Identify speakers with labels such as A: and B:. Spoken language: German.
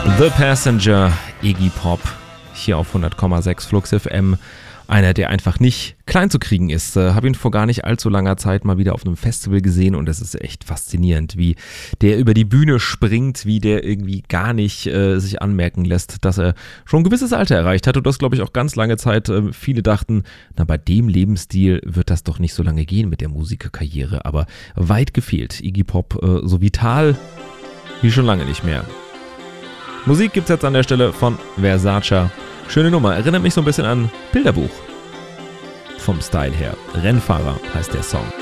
A: The Passenger, Iggy Pop, hier auf 100,6 Flux FM. Einer, der einfach nicht klein zu kriegen ist. Habe ihn vor gar nicht allzu langer Zeit mal wieder auf einem Festival gesehen und es ist echt faszinierend, wie der über die Bühne springt, wie der irgendwie gar nicht sich anmerken lässt, dass er schon ein gewisses Alter erreicht hat und das, glaube ich, auch ganz lange Zeit viele dachten, na, bei dem Lebensstil wird das doch nicht so lange gehen mit der Musikkarriere, aber weit gefehlt. Iggy Pop so vital wie schon lange nicht mehr. Musik gibt's jetzt an der Stelle von Versace. Schöne Nummer, erinnert mich so ein bisschen an Bilderbuch. Vom Style her. Rennfahrer heißt der Song.